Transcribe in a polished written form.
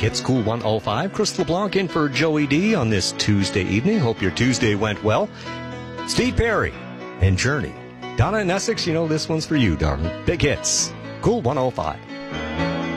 Hits, Cool 105. Chris LeBlanc in for Joey D on this Tuesday evening. Hope your Tuesday went well. Steve Perry and Journey. Donna in Essex, you know this one's for you, darling. Big Hits, Cool 105.